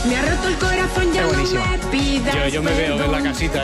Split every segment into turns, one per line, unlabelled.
Me ha roto el corazón, ya
Es buenísima.
no me pidas
Yo me veo en la casita.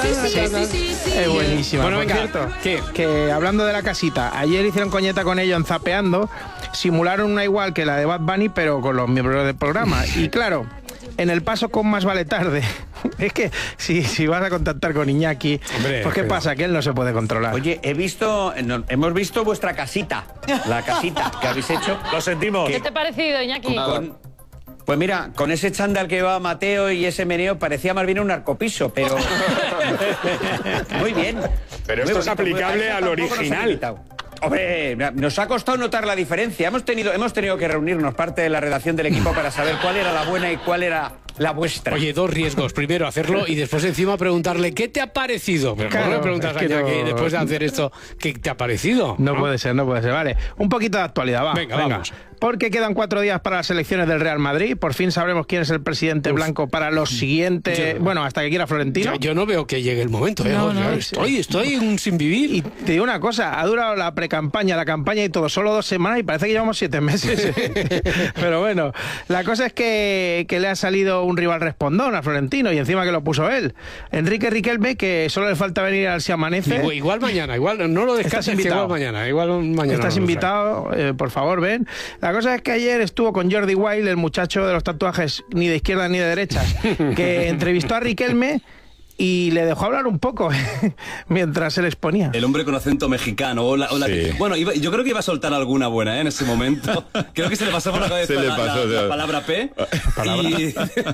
Es buenísima.
Bueno,
Por
venga,
cierto,
¿qué?
que hablando de la casita, ayer hicieron coñeta con ello en Zapeando, simularon una igual que la de Bad Bunny, pero con los miembros del programa. Y claro, en el paso con Más vale tarde, es que si vas a contactar con Iñaki,
Hombre,
pues ¿qué pasa? Que él no se puede controlar.
Oye, hemos visto vuestra casita, la casita que habéis hecho.
Lo sentimos.
¿Qué te ha parecido, Iñaki?
Pues mira, con ese chándal que llevaba Mateo y ese meneo parecía más bien un narcopiso, pero... Muy bien.
Pero
Muy
esto es
bonito,
aplicable
muy-
al
tampoco nos han
original.
invitado. Hombre, nos ha costado notar la diferencia. Hemos tenido que reunirnos parte de la redacción del equipo para saber cuál era la buena y cuál era la vuestra.
Oye, dos riesgos. Primero hacerlo y después encima preguntarle ¿qué te ha parecido? Pero
Claro,
¿cómo le preguntas
es
a
que
Iñaki
no-
después de hacer esto ¿qué te ha parecido?
No puede ser. Vale, un poquito de actualidad, va.
Venga, vamos.
Porque quedan 4 días para las elecciones del Real Madrid. Por fin sabremos quién es el presidente blanco para los siguientes... Bueno, hasta que quiera Florentino.
Yo no veo que llegue el momento.
No, no,
estoy un sin vivir.
Y te digo una cosa, ha durado la precampaña, la campaña y todo, solo 2 semanas y parece que llevamos 7 meses. Pero bueno, la cosa es que le ha salido un rival respondón a Florentino y encima que lo puso él. Enrique Riquelme, que solo le falta venir al Si Amanece.
Igual mañana, igual no lo descartes.
Estás invitado.
Igual mañana.
Estás
no lo
invitado, por favor, ven. La cosa es que ayer estuvo con Jordi Wild, el muchacho de los tatuajes ni de izquierda ni de derechas, que entrevistó a Riquelme y le dejó hablar un poco mientras él exponía.
El hombre con acento mexicano.
Sí.
Bueno, yo creo que iba a soltar alguna buena en ese momento. Creo que se le pasó por la cabeza
Se le pasó,
la palabra P. Y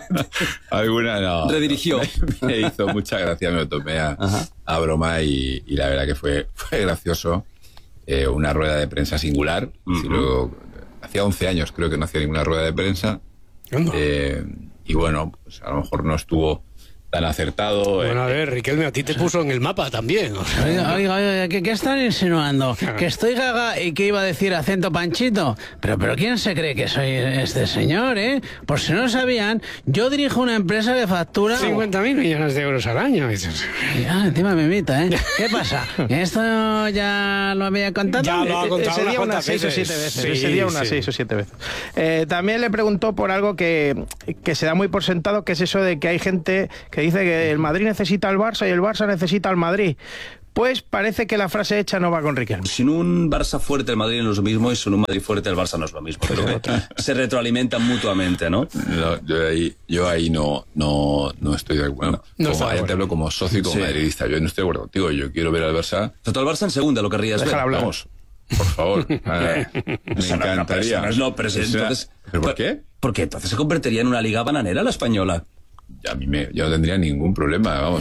Alguna no.
redirigió.
Me hizo mucha gracia, me lo tomé a broma y la verdad que fue gracioso. Una rueda de prensa singular. Y luego, hacía 11 años creo que no hacía ninguna rueda de prensa.
Anda.
Y bueno, pues a lo mejor no estuvo tan acertado.
Bueno, a ver, Riquelme, a ti te puso en el mapa también. O sea,
Oiga, ¿qué están insinuando? ¿Que estoy gaga y que iba a decir acento panchito? Pero ¿quién se cree que soy este señor, eh? Por si no sabían, yo dirijo una empresa que factura...
50.000 millones de euros al año. Dices.
Ya, encima me imita, ¿eh? ¿Qué pasa? ¿Esto ya lo había contado?
Ya lo ha contado
Ese día unas 6 o 7 veces. Ese día unas 6 o 7 veces. También le preguntó por algo que se da muy por sentado, que es eso de que hay gente que dice que el Madrid necesita al Barça y el Barça necesita al Madrid. Pues parece que la frase hecha no va con Riquelme.
Sin un Barça fuerte el Madrid no es lo mismo y sin un Madrid fuerte el Barça no es lo mismo. Creo que se retroalimentan mutuamente, ¿no?
No, yo ahí no estoy de acuerdo.
No
Como,
está de acuerdo.
te hablo como socio y como
Sí.
madridista. Yo no estoy de acuerdo contigo. Yo quiero ver al Barça.
Todo el Barça en segunda, lo querrías ver.
Déjala hablar.
Vamos, por favor. Me encantaría.
Pero entonces...
¿Pero por qué?
Porque entonces se convertiría en una liga bananera la española.
Yo no tendría ningún problema, vamos,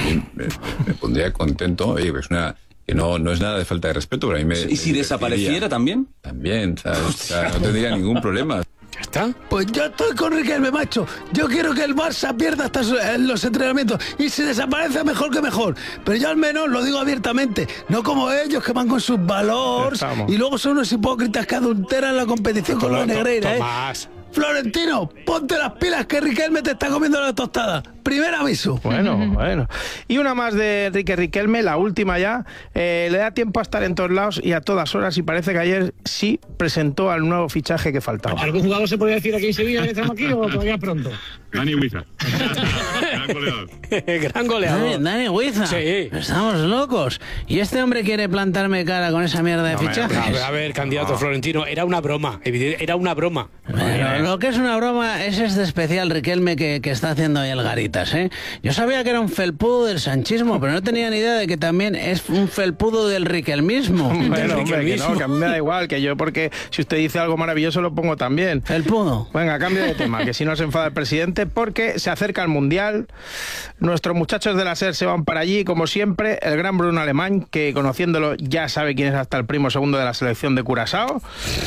me pondría contento. Oye, es que no es nada de falta de respeto, pero a mí me...
¿Y si
me
desapareciera también?
También, ¿sabes? O sea, no tendría ningún problema.
¿Ya está?
Pues yo estoy con Riquelme, macho. Yo quiero que el Barça pierda hasta en los entrenamientos y si desaparece mejor que mejor. Pero yo al menos lo digo abiertamente, no como ellos que van con sus valores
Estamos.
y luego son unos hipócritas que adulteran la competición con los Negreira, ¿eh?
Tomás.
Florentino, ponte las pilas que Riquelme te está comiendo la tostada. Primer aviso.
Bueno. Y una más de Enrique Riquelme, la última ya. Le da tiempo a estar en todos lados y a todas horas y parece que ayer sí presentó al nuevo fichaje que faltaba.
¿Algún jugador se podría decir aquí en Sevilla que estamos aquí o todavía pronto?
Dani Huiza. Gran goleador.
Gran goleador.
Dani Huiza.
Sí.
Estamos locos. Y este hombre quiere plantarme cara con esa mierda de fichajes.
A ver, candidato Florentino, era una broma. Era una broma.
Pero lo que es una broma es este especial Riquelme que está haciendo ahí el Garitas, ¿eh? Yo sabía que era un felpudo del sanchismo, pero no tenía ni idea de que también es un felpudo del riquelmismo.
Bueno, hombre, que no, que a mí me da igual, que yo porque si usted dice algo maravilloso lo pongo también.
Felpudo.
Venga, cambio de tema, que si no se enfada el presidente, porque se acerca el Mundial. Nuestros muchachos de la SER se van para allí, como siempre, el gran Bruno Alemán, que conociéndolo ya sabe quién es hasta el primo segundo de la selección de Curazao.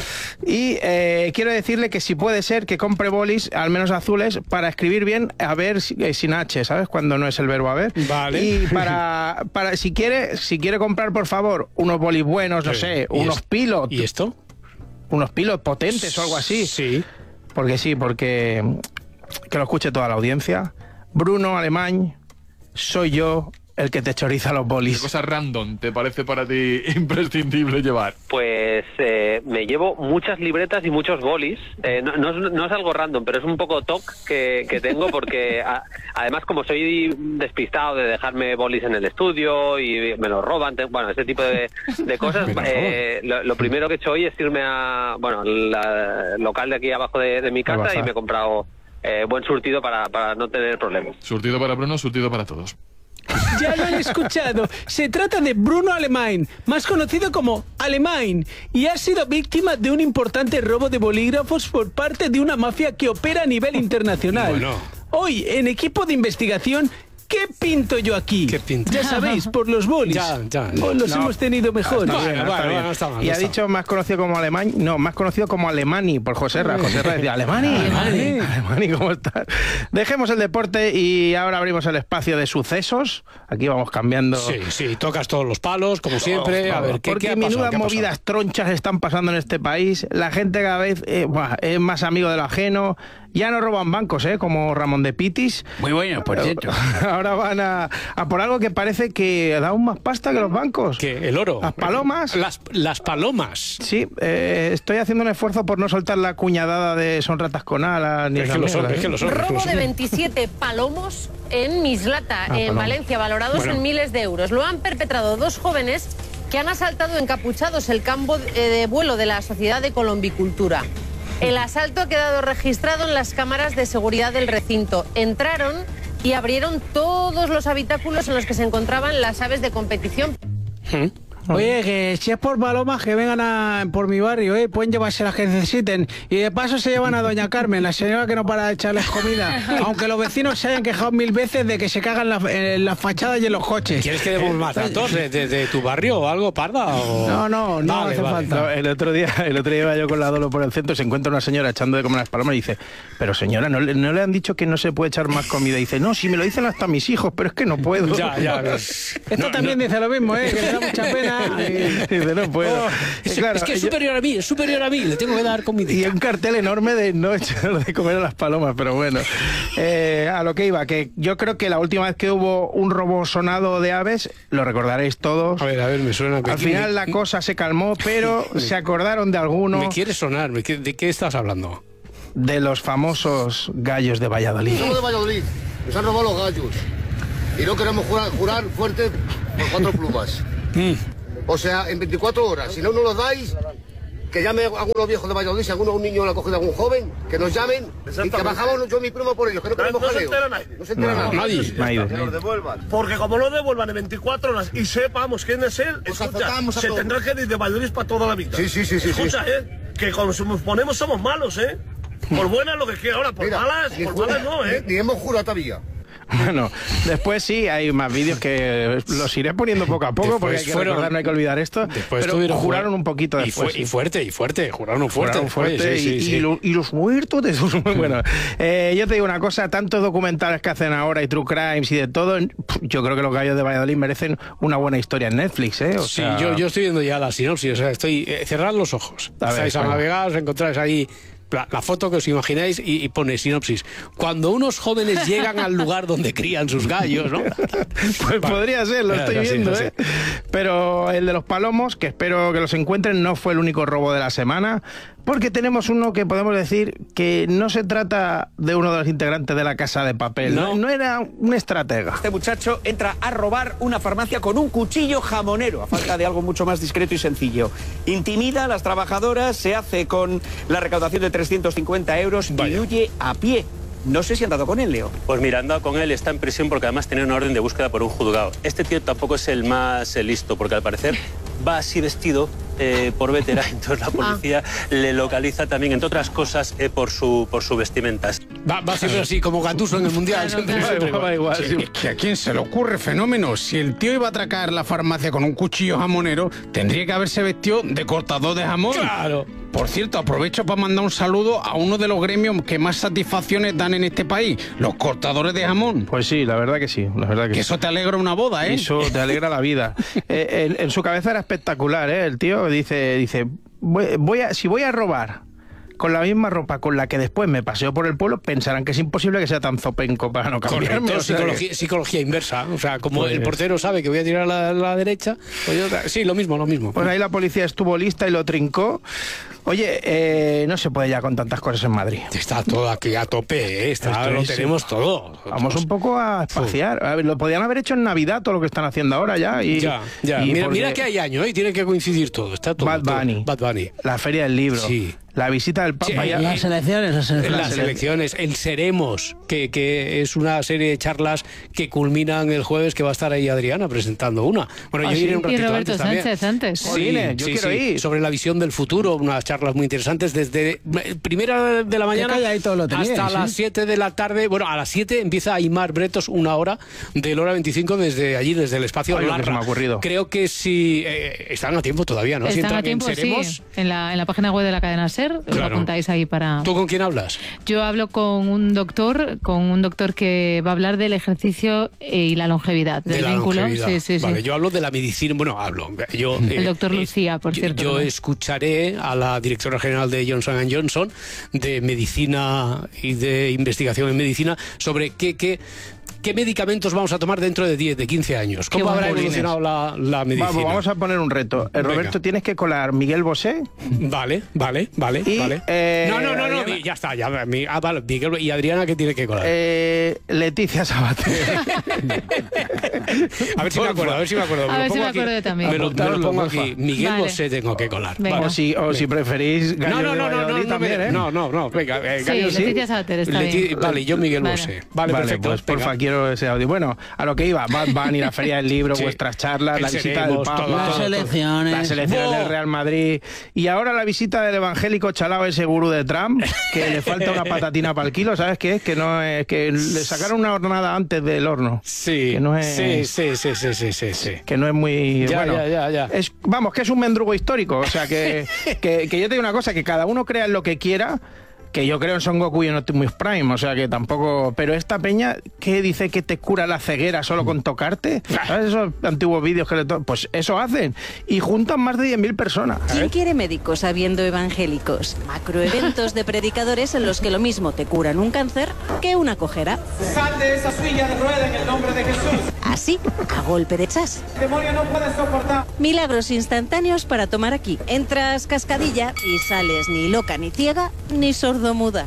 Y quiero decirle que si puede ser que compre bolis, al menos azules, para escribir bien, a ver, sin H, ¿sabes? Cuando no es el verbo haber.
Vale.
Y para si quiere comprar, por favor, unos bolis buenos, no sé, unos pilot.
¿Y esto?
Unos pilot potentes o algo así.
Sí.
Porque que lo escuche toda la audiencia. Bruno Alemán, soy yo, el que te choriza los bolis.
¿Qué cosa random te parece para ti imprescindible llevar?
Pues me llevo muchas libretas y muchos bolis. No es algo random, pero es un poco toc que tengo porque además como soy despistado de dejarme bolis en el estudio y me los roban, bueno, ese tipo de cosas, lo primero que he hecho hoy es irme al local de aquí abajo de mi casa y me he comprado buen surtido para no tener problemas.
Surtido para Bruno, surtido para todos.
Ya lo han escuchado. Se trata de Bruno Alemany, más conocido como Alemany, y ha sido víctima de un importante robo de bolígrafos por parte de una mafia que opera a nivel internacional.
Bueno.
Hoy, en equipo de investigación, ¿qué pinto yo aquí?
¿Qué pinto?
Ya sabéis, por los bolis.
Ya.
Los hemos tenido mejor.
Bueno, está mal.
Y ha dicho más conocido como Alemany, no, más conocido como Alemany por Joserra. Joserra decía, Alemany, ¿cómo estás? Dejemos el deporte y ahora abrimos el espacio de sucesos. Aquí vamos cambiando.
Sí, tocas todos los palos, como siempre. A ver,
porque
¿qué ha pasado?
menudas movidas tronchas están pasando en este país. La gente cada vez es más amigo de lo ajeno. Ya no roban bancos, como Ramón de Pitis.
Muy bueno, por cierto.
Ahora van a por algo que parece que da aún más pasta que los bancos.
¿Qué? ¿El oro?
Las palomas.
Las palomas.
Sí, estoy haciendo un esfuerzo por no soltar la cuñadada de son ratas con alas. Ni
es que lo son.
Robo de 27 palomos en Mislata, en Valencia, valorados en miles de euros. Lo han perpetrado dos jóvenes que han asaltado encapuchados el campo de vuelo de la Sociedad de Colombicultura. El asalto ha quedado registrado en las cámaras de seguridad del recinto. Entraron y abrieron todos los habitáculos en los que se encontraban las aves de competición.
Oye, que si es por palomas, que vengan por mi barrio, pueden llevarse las que necesiten. Y de paso se llevan a doña Carmen, la señora que no para de echarles comida. Aunque los vecinos se hayan quejado 1000 veces de que se cagan en las fachadas y en los coches.
¿Quieres que demos más datos de tu barrio o algo, Parda? O...
No hace falta.
No, el otro día iba yo con la Dolo por el centro y se encuentra una señora echando de comer las palomas y dice, pero señora, ¿no le han dicho que no se puede echar más comida? Y dice, no, si me lo dicen hasta mis hijos, pero es que no puedo.
Esto también dice lo mismo, que le da mucha pena.
Dice, no puedo.
Claro, es que es superior a mí, le tengo que dar comida.
Y un cartel enorme de no echar de comer a las palomas, pero bueno. A lo que iba, que yo creo que la última vez que hubo un robo sonado de aves, lo recordaréis todos.
A ver, me suena.
Al final la cosa se calmó, pero se acordaron de alguno.
Me quiere sonar, ¿de qué estás hablando?
De los famosos gallos de Valladolid.
Somos de Valladolid, nos han robado los gallos. Y no queremos jurar fuerte por 4 plumas. O sea, en 24 horas, si no nos los dais, que llame a algunos viejos de Valladolid, si un niño lo ha cogido, algún joven, que nos llamen y que bajamos yo y mi primo por ellos, que no queremos jaleo. No se entera nadie.
Que nos devuelvan. Porque como lo devuelvan en 24 horas y sepamos quién es él, escucha, se tendrá que ir de Valladolid para toda la vida.
Sí.
Escucha, que cuando nos ponemos somos malos, Por buenas lo que quiera, ahora por malas no,
Ni hemos jurado todavía.
Bueno, después sí, hay más vídeos que los iré poniendo poco a poco, porque hay que recordar, no hay que olvidar esto. Pero juraron un poquito después.
Y fuerte, juraron fuerte.
Y los muertos de sus... Bueno, yo te digo una cosa, tantos documentales que hacen ahora y True Crimes y de todo, yo creo que los gallos de Valladolid merecen una buena historia en Netflix, O sea...
Sí, yo estoy viendo ya la sinopsis, o sea, cerrad los ojos. Estáis a navegar, os encontráis ahí... La foto que os imagináis y pone sinopsis. Cuando unos jóvenes llegan al lugar donde crían sus gallos, ¿no?
Pues podría ser, lo estoy viendo, Pero el de los palomos, que espero que los encuentren, no fue el único robo de la semana, porque tenemos uno que podemos decir que no se trata de uno de los integrantes de la Casa de Papel. No era un estratega.
Este muchacho entra a robar una farmacia con un cuchillo jamonero, a falta de algo mucho más discreto y sencillo. Intimida a las trabajadoras, se hace con la recaudación de 350 euros y huye a pie. No sé si han dado con él, Leo.
Pues mira, han dado con él, está en prisión porque además tiene una orden de búsqueda por un juzgado. Este tío tampoco es el más listo, porque al parecer va así vestido por vetera, entonces la policía le localiza también, entre otras cosas, por su vestimenta.
Va siempre así, como Gattuso en el Mundial.
Va igual. ¿Que a quién se le ocurre, fenómeno? Si el tío iba a atracar la farmacia con un cuchillo jamonero, tendría que haberse vestido de cortador de jamón.
¡Claro!
Por cierto, aprovecho para mandar un saludo a uno de los gremios que más satisfacciones dan en este país, los cortadores de jamón.
Pues sí, la verdad que sí.
Que eso te alegra una boda,
Eso te alegra la vida. En su cabeza era espectacular, El tío dice, si voy a robar, con la misma ropa con la que después me paseo por el pueblo, pensarán que es imposible que sea tan zopenco para no cambiarme.
Correcto, psicología inversa. O sea, como el portero sabe que voy a tirar a la derecha, pues yo, sí, lo mismo.
Pues ahí la policía estuvo lista y lo trincó. Oye, no se puede ya con tantas cosas en Madrid.
Está todo aquí a tope, lo tenemos todo.
Vamos un poco a espaciar. A ver, lo podían haber hecho en Navidad, todo lo que están haciendo ahora ya.
Ya. Mira que hay año, y tiene que coincidir todo. Está todo.
Bad Bunny. La Feria del Libro.
Sí.
La visita del Papa.
Sí, las elecciones,
el Seremos, que es una serie de charlas que culminan el jueves, que va a estar ahí Adriana presentando una. Bueno, yo iré un ratito
y Roberto Sánchez antes.
Sí, yo quiero ir. Sobre la visión del futuro, unas charlas muy interesantes desde primera de la mañana hasta las 7 de la tarde. Bueno, a las 7 empieza Aimar Bretos, 1 hora, del hora 25 desde allí, desde el espacio Larra.
Se me ha ocurrido.
Creo que sí, están a tiempo todavía, ¿no?
Están a tiempo, sí. En la página web de la cadena SER. Os lo apuntáis ahí para...
¿Tú con quién hablas?
Yo hablo con un doctor que va a hablar del ejercicio y la longevidad, del vínculo. Sí.
Vale, yo hablo de la medicina,
el doctor Lucía, por cierto.
Yo escucharé a la directora general de Johnson & Johnson de medicina y de investigación en medicina sobre qué medicamentos vamos a tomar dentro de 10, de 15 años. ¿Cómo habrá evolucionado la medicina?
Vamos a poner un reto. Roberto, tienes que colar Miguel Bosé.
Vale. No, ya está. Miguel y Adriana, ¿qué tiene que colar?
Leticia Sabater.
a ver si me acuerdo.
A ver si me acuerdo también.
Me lo pongo aquí. Miguel Bosé tengo que colar.
O si preferís Gallo también, ¿eh?
No. Venga, Gallo
sí. Leticia Sabater está bien.
Vale, yo Miguel Bosé. Vale, perfecto.
Pues porfa, quiero ese audio. Bueno, a lo que iba, Bad Bunny, la Feria del Libro, vuestras charlas, la visita del Papa,
las elecciones
del Real Madrid, y ahora la visita del evangélico chalao, ese gurú de Trump, que le falta una patatina para el kilo, ¿sabes qué es? Que no es, que le sacaron una hornada antes del horno.
Sí,
que no es,
sí.
Que no es muy...
Ya.
Que es un mendrugo histórico, o sea, que yo te digo una cosa, que cada uno crea en lo que quiera, que yo creo en Son Goku y en Optimus Prime, o sea que tampoco... Pero esta peña, ¿qué dice que te cura la ceguera solo con tocarte? ¿Sabes esos antiguos vídeos que pues eso hacen. Y juntan más de 10.000 personas.
¿Quién quiere médicos habiendo evangélicos? Macroeventos de predicadores en los que lo mismo te curan un cáncer que una cojera.
¡Sal de esa silla de rueda en el nombre de Jesús!
Así, a golpe de chas.
El demonio no puede soportar.
Milagros instantáneos para tomar aquí. Entras cascadilla y sales ni loca ni ciega ni sordomuda.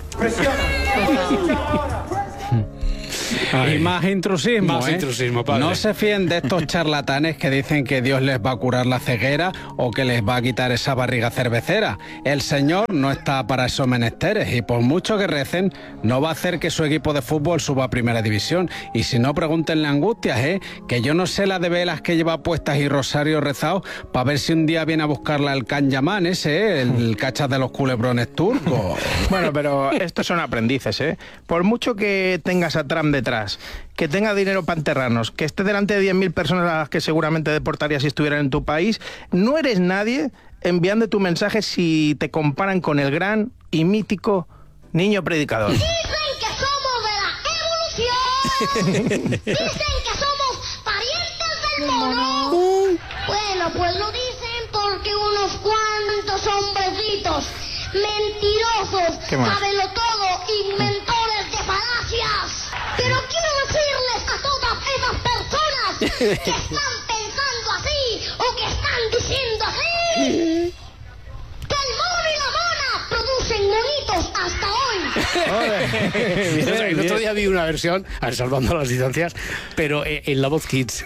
Y más intrusismo,
padre.
No se fíen de estos charlatanes que dicen que Dios les va a curar la ceguera o que les va a quitar esa barriga cervecera. El Señor no está para esos menesteres y por mucho que recen, no va a hacer que su equipo de fútbol suba a primera división. Y si no, pregúntenle a Angustias, que yo no sé la de velas que lleva puestas y rosario rezado para ver si un día viene a buscarla el Canyaman el cachas de los culebrones turcos.
Bueno, pero estos son aprendices, Por mucho que tengas a Trump detrás, que tenga dinero para enterrarnos, que esté delante de 10.000 personas a las que seguramente deportarías si estuvieran en tu país, no eres nadie enviando tu mensaje si te comparan con el gran y mítico niño predicador.
Dicen que somos de la evolución. Dicen que somos parientes del mono. Bueno, pues lo dicen porque unos cuantos hombrecitos mentirosos, sabelotodo, inventores de falacias. Pero quiero decirles a todas esas personas que están pensando así o que están diciendo así, que el mono y la mona producen monitos hasta hoy.
El otro día vi una versión, salvando las distancias, pero en La Voz Kids.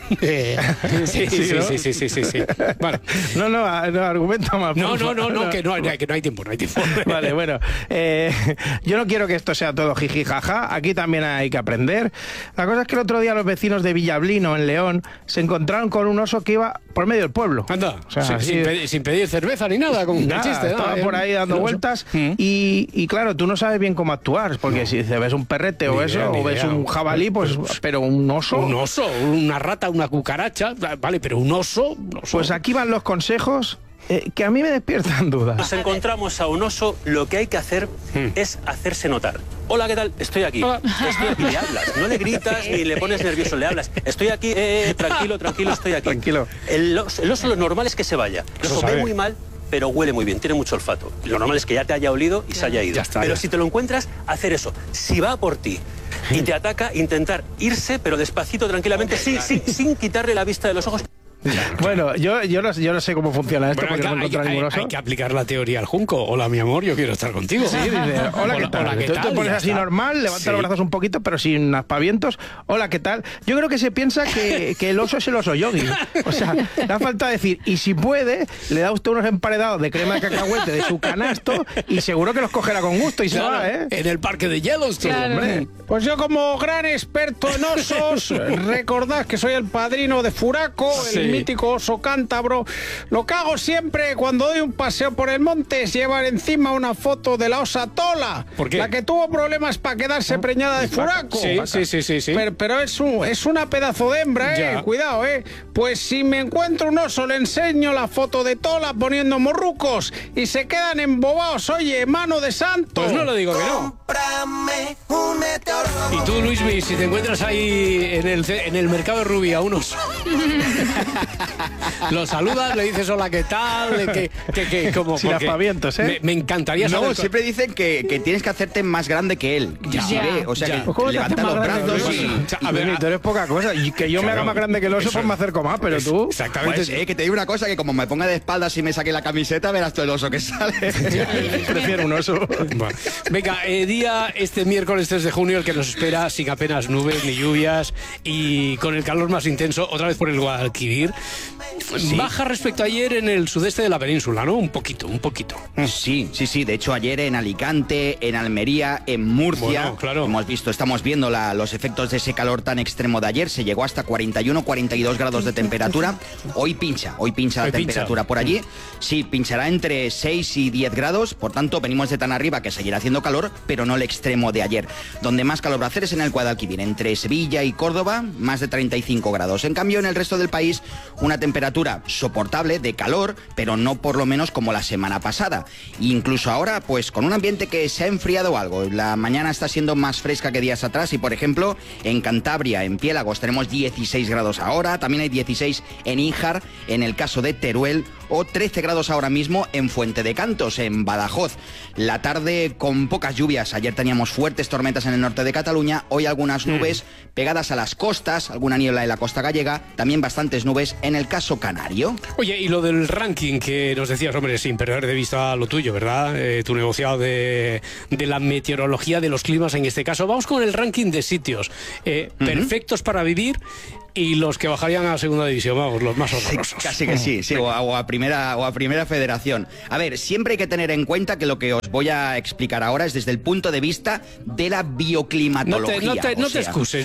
Sí.
Bueno, no, argumento más.
No, que no hay tiempo.
Vale, bueno, yo no quiero que esto sea todo jiji jaja, aquí también hay que aprender. La cosa es que el otro día los vecinos de Villablino, en León, se encontraron con un oso que iba por medio del pueblo.
Anda, o sea, sin pedir cerveza ni nada, con un chiste.
Estaba por ahí dando vueltas y claro, tú no sabes bien cómo actuar, porque si te ves un perrete o eso, o ves un jabalí, pues, pero un oso...
Un oso, una rata, una cucaracha, vale, pero un oso...
Pues aquí van los consejos que a mí me despiertan dudas.
Nos encontramos a un oso, lo que hay que hacer es hacerse notar. Hola, ¿qué tal? Estoy aquí. Y le hablas, no le gritas ni le pones nervioso, le hablas. Estoy aquí, tranquilo, estoy aquí.
Tranquilo.
El oso lo normal es que se vaya. El oso ve muy mal pero huele muy bien, tiene mucho olfato. Lo normal es que ya te haya olido y se haya ido.
Ya está,
pero
ya.
si te lo encuentras, hacer eso. Si va por ti y te ataca, intentar irse, pero despacito, tranquilamente, sin quitarle la vista de los ojos.
Bueno, yo no sé cómo funciona esto,
Bueno,
porque no he encontrado ningún oso.
hay que aplicar la teoría al junco. Hola, mi amor, yo quiero estar contigo.
Sí, dice, hola, ¿qué tal?
Hola, ¿qué
Tú
tal?
te pones
Ya
así
está.
normal, levanta
Sí.
los brazos un poquito, pero sin aspavientos. Hola, ¿qué tal? Yo creo que se piensa que el oso es el oso yogi. O sea, da falta decir, y si puede, le da usted unos emparedados de crema de cacahuete de su canasto y seguro que los cogerá con gusto y se
Claro,
va, ¿eh?
En el parque de Yellowstone,
Claro.
hombre.
Pues yo, como gran experto en osos, recordad que soy el padrino de Furaco,
Sí.
el mítico oso cántabro. Lo que hago siempre cuando doy un paseo por el monte es llevar encima una foto de la osa Tola.
¿Por qué?
La que tuvo problemas para quedarse preñada de Furaco.
Sí.
Pero es una pedazo de hembra,
Ya.
Cuidado, Pues si me encuentro un oso, le enseño la foto de Tola poniendo morrucos y se quedan embobados. Oye, mano de santo.
Pues no le digo que no. Y tú, Luismi, si te encuentras ahí en el mercado de Rubia un oso, lo saludas, le dices hola, ¿qué tal? Como,
Sin
porque
aspavientos, ¿eh?
Me encantaría
No,
saber.
siempre dicen que tienes que hacerte más grande que él.
Ya,
Sí, o sea,
ya.
que
¿Cómo te
levanta
haces
los
más grande,
brazos
Luis?
y...
A ver, tú eres poca cosa. Y que yo me haga más grande que el oso,
eso-
pues me acerco más, pero tú...
Exactamente.
Pues, que te digo una cosa, que como me ponga de espaldas y me saque la camiseta, verás todo el oso que sale.
Prefiero un oso.
Bueno, venga, día este miércoles 3 de junio, el que nos espera sin apenas nubes ni lluvias y con el calor más intenso, otra vez por el Guadalquivir. Baja respecto a ayer en el sudeste de la península, ¿no? Un poquito.
Sí. De hecho, ayer en Alicante, en Almería, en Murcia,
Bueno, claro.
estamos viendo los efectos de ese calor tan extremo de ayer. Se llegó hasta 41, 42 grados de temperatura. Hoy pincha la temperatura por allí. Sí, pinchará entre 6 y 10 grados. Por tanto, venimos de tan arriba que seguirá haciendo calor, pero no el extremo de ayer. Donde más calor va a hacer es en el Guadalquivir, entre Sevilla y Córdoba, más de 35 grados. En cambio, en el resto del país, una temperatura soportable de calor, pero no por lo menos como la semana pasada. Incluso ahora, pues con un ambiente que se ha enfriado algo. La mañana está siendo más fresca que días atrás y, por ejemplo, en Cantabria, en Piélagos, tenemos 16 grados ahora. También hay 16 en Híjar, en el caso de Teruel, o 13 grados ahora mismo en Fuente de Cantos, en Badajoz. La tarde con pocas lluvias. Ayer teníamos fuertes tormentas en el norte de Cataluña. Hoy algunas nubes pegadas a las costas, alguna niebla en la costa gallega. También bastantes nubes en el caso canario.
Oye, y lo del ranking que nos decías, hombre, sin perder de vista lo tuyo, ¿verdad? Tu negociado de la meteorología, de los climas en este caso. Vamos con el ranking de sitios perfectos para vivir y los que bajarían a segunda división, vamos, los más horrorosos.
Casi que sí, o a primera federación. A ver, siempre hay que tener en cuenta que lo que os voy a explicar ahora es desde el punto de vista de la bioclimatología.
No te excuses.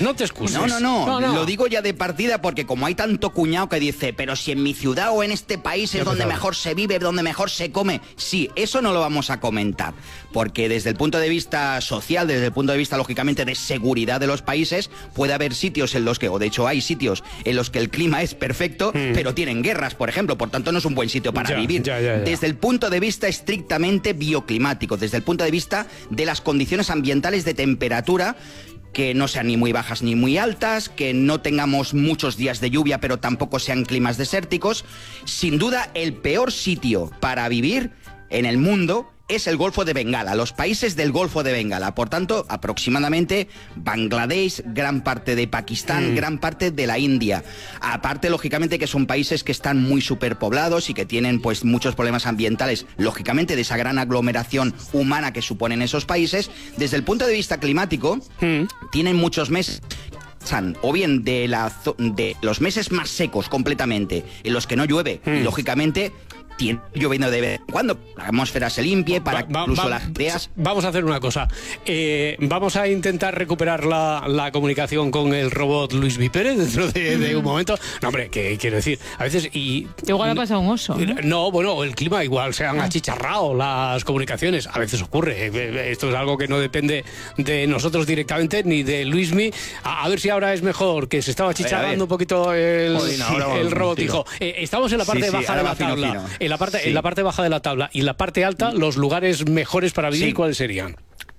No, lo digo ya de partida porque como hay tanto cuñado que dice, pero si en mi ciudad o en este país es donde mejor se vive, donde mejor se come. Sí, eso no lo vamos a comentar, porque desde el punto de vista social, desde el punto de vista, lógicamente, de seguridad de los países, puede haber sitios en los que, o de hecho hay sitios en los que el clima es perfecto, pero tienen guerras, por ejemplo, por tanto no es un buen sitio para vivir. Desde el punto de vista estrictamente bioclimático, desde el punto de vista de las condiciones ambientales de temperatura, que no sean ni muy bajas ni muy altas, que no tengamos muchos días de lluvia, pero tampoco sean climas desérticos. Sin duda, el peor sitio para vivir en el mundo es el Golfo de Bengala, los países del Golfo de Bengala. Por tanto, aproximadamente Bangladesh, gran parte de Pakistán, gran parte de la India. Aparte, lógicamente, que son países que están muy superpoblados y que tienen pues muchos problemas ambientales, lógicamente, de esa gran aglomeración humana que suponen esos países. Desde el punto de vista climático, tienen muchos meses o bien de los meses más secos completamente, en los que no llueve, y lógicamente tiene lloviendo de vez en cuando, la atmósfera se limpie para incluso las ideas.
Vamos a hacer una cosa, vamos a intentar recuperar la comunicación con el robot Luis V. Pérez dentro de un momento. No, hombre, que quiero decir, a veces
igual ha pasado un oso, ¿no?
No, bueno, el clima igual se han achicharrado las comunicaciones, a veces ocurre, esto es algo que no depende de nosotros directamente ni de Luismi. A ver si ahora es mejor, que se estaba achicharrando un poquito el robot, hijo. Estamos en la parte baja de la tabla. En la parte baja de la tabla y la parte alta, los lugares mejores para vivir, ¿cuáles serían?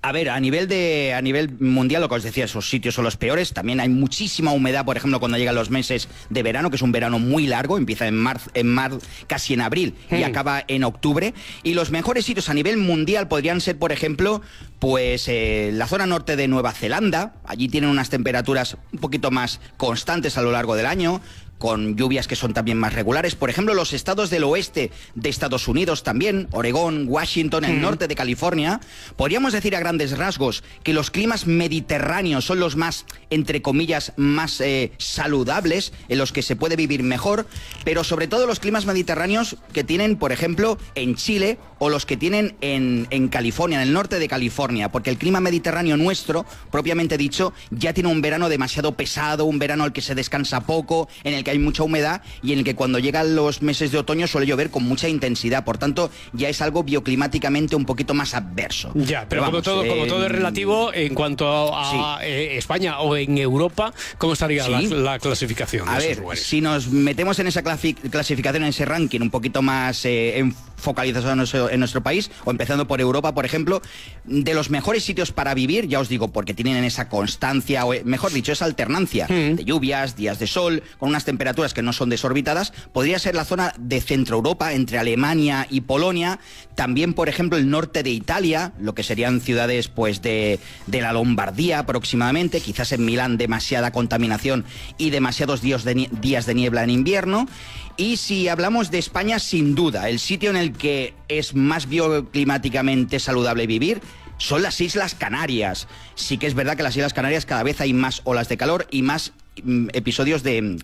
A ver, a nivel mundial, lo que os decía, esos sitios son los peores. También hay muchísima humedad, por ejemplo, cuando llegan los meses de verano, que es un verano muy largo, empieza en marzo, casi en abril y acaba en octubre. Y los mejores sitios a nivel mundial podrían ser, por ejemplo, pues la zona norte de Nueva Zelanda. Allí tienen unas temperaturas un poquito más constantes a lo largo del año, con lluvias que son también más regulares. Por ejemplo, los estados del oeste de Estados Unidos también, Oregón, Washington, el norte de California. Podríamos decir a grandes rasgos que los climas mediterráneos son los más, entre comillas, más saludables, en los que se puede vivir mejor, pero sobre todo los climas mediterráneos que tienen, por ejemplo, en Chile o los que tienen en California, en el norte de California, porque el clima mediterráneo nuestro, propiamente dicho, ya tiene un verano demasiado pesado, un verano al que se descansa poco, en el que hay mucha humedad y en el que cuando llegan los meses de otoño suele llover con mucha intensidad. Por tanto, ya es algo bioclimáticamente un poquito más adverso.
Ya, pero vamos, como todo es relativo, en cuanto a España o en Europa, ¿cómo estaría la clasificación?
A ver, si nos metemos en esa clasificación, en ese ranking un poquito más focalizado en nuestro país, o empezando por Europa, por ejemplo, de los mejores sitios para vivir, ya os digo, porque tienen esa constancia, o mejor dicho, esa alternancia de lluvias, días de sol, con unas temperaturas que no son desorbitadas, podría ser la zona de Centro Europa, entre Alemania y Polonia, también, por ejemplo, el norte de Italia, lo que serían ciudades pues de la Lombardía aproximadamente, quizás en Milán demasiada contaminación y demasiados días de niebla en invierno. Y si hablamos de España, sin duda, el sitio en el que es más bioclimáticamente saludable vivir son las Islas Canarias. Sí que es verdad que en las Islas Canarias cada vez hay más olas de calor y más episodios de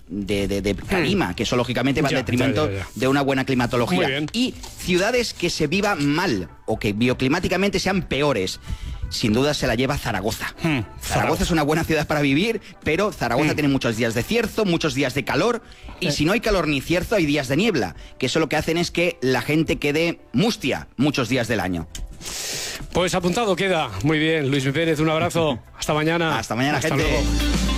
calima, que eso lógicamente va en detrimento de una buena climatología. Y ciudades que se viva mal o que bioclimáticamente sean peores. Sin duda se la lleva Zaragoza. Zaragoza es una buena ciudad para vivir, pero Zaragoza tiene muchos días de cierzo, muchos días de calor, y si no hay calor ni cierzo, hay días de niebla, que eso lo que hacen es que la gente quede mustia muchos días del año.
Pues apuntado queda. Muy bien, Luis Pérez, un abrazo. Hasta mañana.
Hasta mañana,
Hasta
gente.
luego.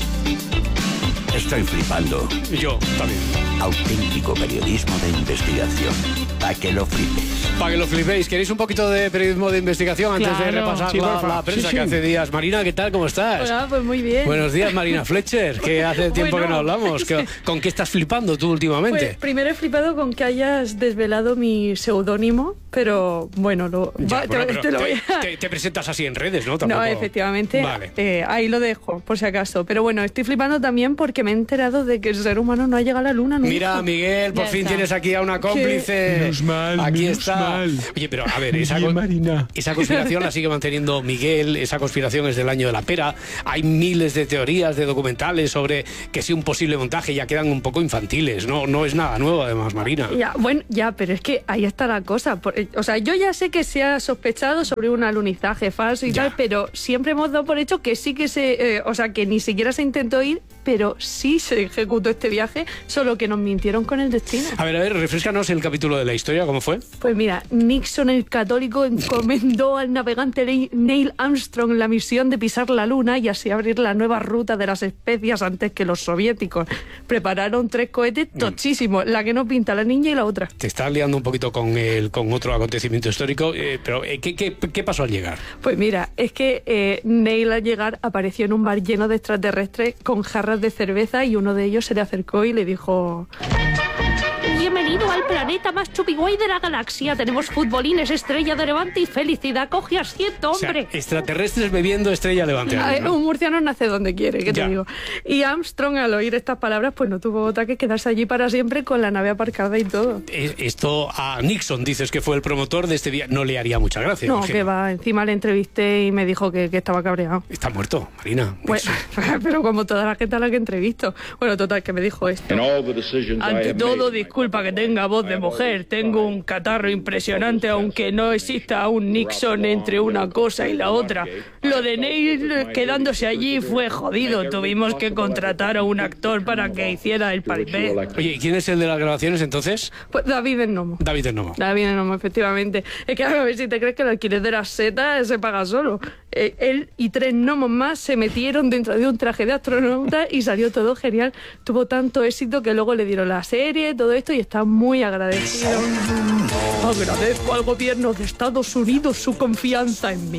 Estoy flipando.
Y yo también.
Auténtico periodismo de investigación. Para que lo flipes.
Para que lo flipéis. ¿Queréis un poquito de periodismo de investigación antes de repasar la prensa que hace días? Marina, ¿qué tal? ¿Cómo estás?
Hola, pues muy bien.
Buenos días, Marina Fletcher, que hace tiempo que no hablamos. ¿Con qué estás flipando tú últimamente?
Pues primero he flipado con que hayas desvelado mi seudónimo, pero bueno,
te presentas así en redes, ¿no? Tampoco...
No, efectivamente.
Vale.
Ahí lo dejo, por si acaso. Pero bueno, estoy flipando también porque me he enterado de que el ser humano no ha llegado a la luna nunca.
Mira, Miguel, por fin tienes aquí a una cómplice.
Menos mal,
aquí
menos
está.
mal.
Oye, pero a ver, esa conspiración la sigue manteniendo Miguel. Esa conspiración es del año de la pera. Hay miles de teorías, de documentales sobre que si un posible montaje, ya quedan un poco infantiles. No es nada nuevo, además, Marina.
Pero es que ahí está la cosa. O sea, yo ya sé que se ha sospechado sobre un alunizaje falso y tal, pero siempre hemos dado por hecho que sí que que ni siquiera se intentó ir, pero sí se ejecutó este viaje, solo que nos mintieron con el destino.
A ver, refréscanos el capítulo de la historia, ¿cómo fue?
Pues mira, Nixon el católico encomendó al navegante Neil Armstrong la misión de pisar la luna y así abrir la nueva ruta de las especias antes que los soviéticos. Prepararon 3 cohetes tochísimos, la que no pinta, la niña y la otra.
Te estás liando un poquito con otro acontecimiento histórico, pero ¿qué pasó al llegar?
Pues mira, es que Neil al llegar apareció en un bar lleno de extraterrestres con jarras de cerveza y uno de ellos se le acercó y le dijo: bienvenido al planeta más chupiguay de la galaxia. Tenemos futbolines, Estrella de Levante y felicidad. Coge asiento, hombre.
O sea, extraterrestres bebiendo Estrella Levante.
¿No? Un murciano nace donde quiere, ¿qué te digo? Y Armstrong, al oír estas palabras, pues no tuvo otra que quedarse allí para siempre con la nave aparcada y todo.
Esto a Nixon, dices que fue el promotor de este viaje, no le haría mucha gracia.
No, que va. Encima le entrevisté y me dijo que estaba cabreado.
Está muerto, Marina.
Pues, pero como toda la gente a la que entrevisto. Bueno, total, que me dijo esto. Ante todo, disculpa que tenga voz de mujer. Tengo un catarro impresionante, aunque no exista un Nixon entre una cosa y la otra. Lo de Neil quedándose allí fue jodido. Tuvimos que contratar a un actor para que hiciera el paripé.
Oye, ¿quién es el de las grabaciones entonces?
Pues David el Nomo.
David el Nomo.
David el Nomo, efectivamente. Es que a ver si te crees que el alquiler de las setas se paga solo. Él y 3 gnomos más se metieron dentro de un traje de astronauta y salió todo genial. Tuvo tanto éxito que luego le dieron la serie, todo esto, y está muy agradecido. Agradezco al gobierno de Estados Unidos su confianza en mí.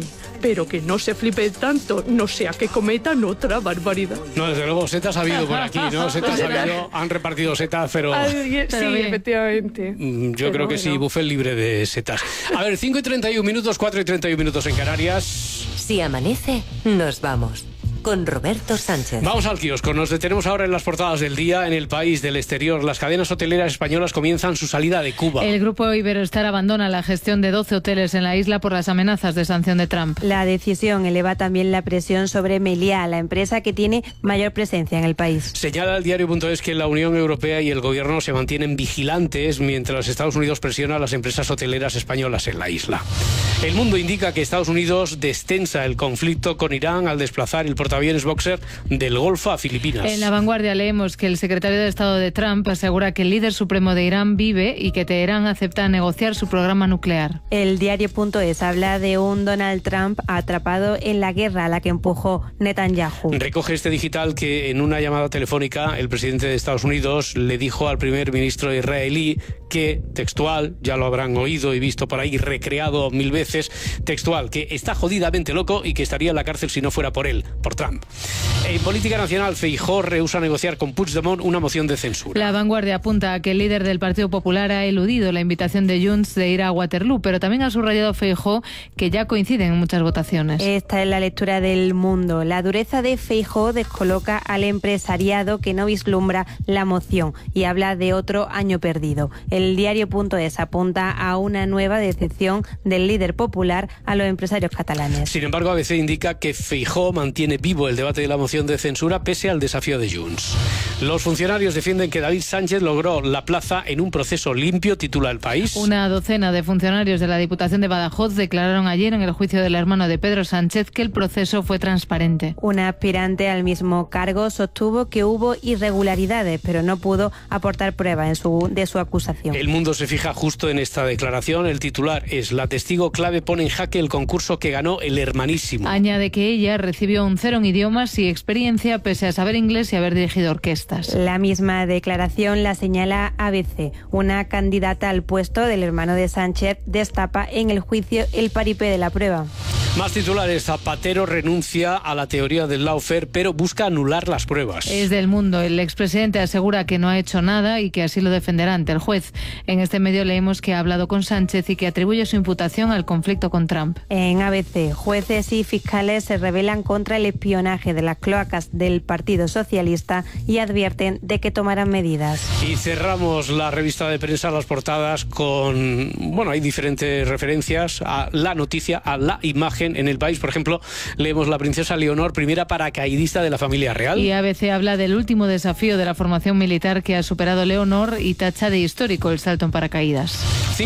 pero que no se flipe tanto, no sea que cometan otra barbaridad.
No, desde luego, setas ha habido por aquí, ¿no? Setas ha habido, han repartido setas, pero...
Sí, efectivamente.
Yo creo que sí, buffet libre de setas. A ver, 5:31, 4:31 en Canarias.
Si amanece, nos vamos. Con Roberto Sánchez.
Vamos al kiosco. Nos detenemos ahora en las portadas del día. En el país del exterior, las cadenas hoteleras españolas comienzan su salida de Cuba.
El grupo Iberostar abandona la gestión de 12 hoteles en la isla por las amenazas de sanción de Trump.
La decisión eleva también la presión sobre Meliá, la empresa que tiene mayor presencia en el país.
Señala el diario.es que la Unión Europea y el gobierno se mantienen vigilantes mientras Estados Unidos presiona a las empresas hoteleras españolas en la isla. El Mundo indica que Estados Unidos destensa el conflicto con Irán al desplazar el portaaviones Boxer del Golfo a Filipinas.
En La Vanguardia leemos que el secretario de Estado de Trump asegura que el líder supremo de Irán vive y que Teherán acepta negociar su programa nuclear.
El diario.es habla de un Donald Trump atrapado en la guerra a la que empujó Netanyahu.
Recoge este digital que en una llamada telefónica el presidente de Estados Unidos le dijo al primer ministro israelí que, textual, ya lo habrán oído y visto por ahí recreado 1000 veces, textual, que está jodidamente loco y que estaría en la cárcel si no fuera por él, por Trump. En política nacional, Feijóo rehúsa negociar con Puigdemont una moción de censura.
La Vanguardia apunta a que el líder del Partido Popular ha eludido la invitación de Junts de ir a Waterloo, pero también ha subrayado Feijóo que ya coinciden en muchas votaciones.
Esta es la lectura del Mundo. La dureza de Feijóo descoloca al empresariado que no vislumbra la moción y habla de otro año perdido. El diario.es apunta a una nueva decepción del líder popular a los empresarios catalanes.
Sin embargo, ABC indica que Feijóo mantiene vivo el debate de la moción de censura pese al desafío de Junts. Los funcionarios defienden que David Sánchez logró la plaza en un proceso limpio, titula El País.
Una docena de funcionarios de la Diputación de Badajoz declararon ayer en el juicio del hermano de Pedro Sánchez que el proceso fue transparente.
Una aspirante al mismo cargo sostuvo que hubo irregularidades, pero no pudo aportar pruebas de su acusación.
El Mundo se fija justo en esta declaración. El titular es: la testigo clave pone en jaque el concurso que ganó el hermanísimo.
Añade que ella recibió un 0 en idiomas y experiencia pese a saber inglés y haber dirigido orquestas.
La misma declaración la señala ABC. Una candidata al puesto del hermano de Sánchez destapa en el juicio el paripé de la prueba.
Más titulares. Zapatero renuncia a la teoría del lawfare, pero busca anular las pruebas.
Es del Mundo. El expresidente asegura que no ha hecho nada y que así lo defenderá ante el juez. En este medio leemos que ha hablado con Sánchez y que atribuye su imputación al conflicto con Trump.
En ABC, jueces y fiscales se rebelan contra el espionaje de las cloacas del Partido Socialista y advierten de que tomarán medidas.
Y cerramos la revista de prensa, las portadas, con... Bueno, hay diferentes referencias a la noticia, a la imagen. En El País, por ejemplo, leemos la princesa Leonor, primera paracaidista de la familia real.
Y ABC habla del último desafío de la formación militar que ha superado Leonor y tacha de histórico el salto en paracaídas.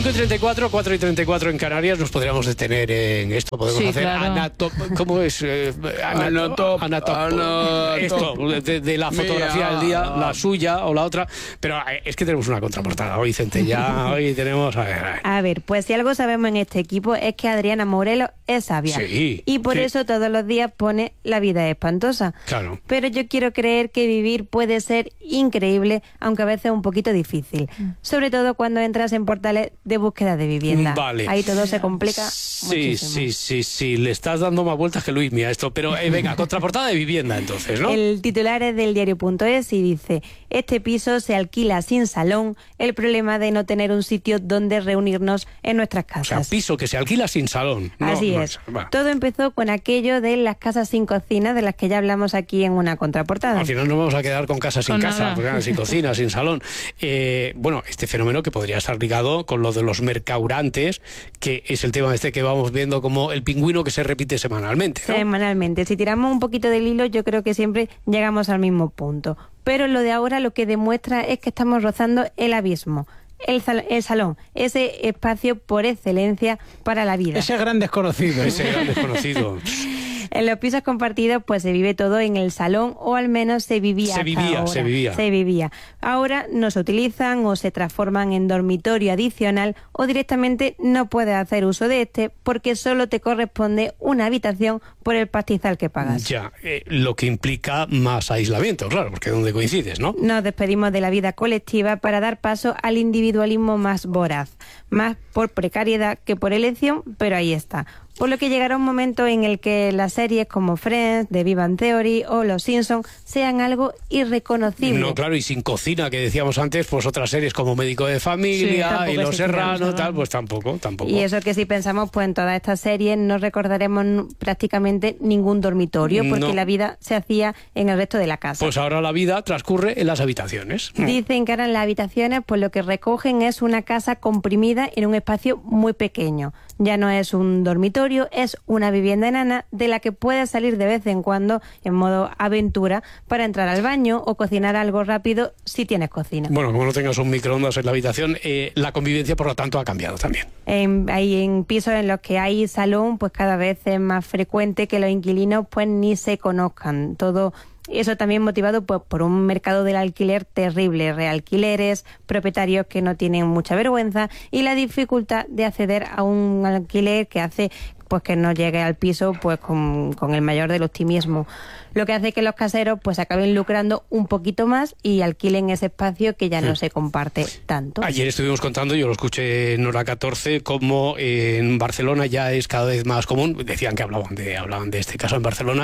5:34, 4:34 en Canarias. Nos podríamos detener en esto. Podemos hacer
claro.
¿Cómo es? Esto de la fotografía del día, la suya o la otra. Pero es que tenemos una contraportada hoy, Centella. Hoy tenemos...
A ver, pues si algo sabemos en este equipo es que Adriana Morelos es sabia.
Sí,
y por eso todos los días pone La vida es espantosa.
Claro.
Pero yo quiero creer que vivir puede ser increíble, aunque a veces un poquito difícil. Sobre todo cuando entras en portales de búsqueda de vivienda.
Vale.
Ahí todo se complica
muchísimo. Sí. Le estás dando más vueltas que Luismi a esto. Pero venga, contraportada de vivienda entonces, ¿no?
El titular es del diario.es y dice: este piso se alquila sin salón, el problema de no tener un sitio donde reunirnos en nuestras casas.
O sea, piso que se alquila sin salón.
Así es. Todo empezó con aquello de las casas sin cocina, de las que ya hablamos aquí en una contraportada.
Al final nos vamos a quedar con casas sin casa, sin cocina, sin salón. Bueno, este fenómeno que podría estar ligado con lo de los mercaurantes, que es el tema este que vamos viendo como el pingüino que se repite semanalmente, ¿no?
Semanalmente. Si tiramos un poquito del hilo, yo creo que siempre llegamos al mismo punto. Pero lo de ahora lo que demuestra es que estamos rozando el abismo. El salón, ese espacio por excelencia para la vida.
Ese gran desconocido.
Ese gran desconocido.
En los pisos compartidos pues se vive todo en el salón, o al menos se vivía. Se vivía. Ahora no se utilizan o se transforman en dormitorio adicional, o directamente no puedes hacer uso de este porque solo te corresponde una habitación por el pastizal que pagas.
Ya, lo que implica más aislamiento, claro, porque es donde coincides, ¿no?
Nos despedimos de la vida colectiva para dar paso al individualismo más voraz, más por precariedad que por elección, pero ahí está. por lo que llegará un momento en el que las series como Friends, The Big Bang Theory o Los Simpsons sean algo irreconocible.
No, claro, y sin cocina, que decíamos antes, pues otras series como Médico de Familia y Los Serranos, tal, pues tampoco.
Y eso que si pensamos, pues en todas estas series no recordaremos prácticamente ningún dormitorio, porque la vida se hacía en el resto de la casa.
Pues ahora la vida transcurre en las habitaciones.
Dicen que ahora en las habitaciones, pues lo que recogen es una casa comprimida en un espacio muy pequeño. Ya no es un dormitorio, es una vivienda enana de la que puedes salir de vez en cuando en modo aventura para entrar al baño o cocinar algo rápido si tienes cocina.
Bueno, como no tengas un microondas en la habitación, la convivencia por lo tanto ha cambiado también.
En pisos en los que hay salón, pues cada vez es más frecuente que los inquilinos pues ni se conozcan. Todo eso también motivado pues, por un mercado del alquiler terrible, realquileres, propietarios que no tienen mucha vergüenza y la dificultad de acceder a un alquiler que hace pues que no llegue al piso pues con el mayor del optimismo. Lo que hace que los caseros pues acaben lucrando un poquito más y alquilen ese espacio que ya no se comparte tanto.
Ayer estuvimos contando, yo lo escuché en Hora 14, cómo en Barcelona ya es cada vez más común, decían que hablaban de este caso en Barcelona,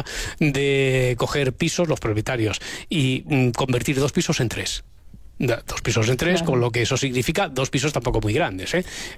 de coger pisos los propietarios y convertir 2 pisos en 3. 2 pisos en 3, claro. Con lo que eso significa 2 pisos tampoco muy grandes,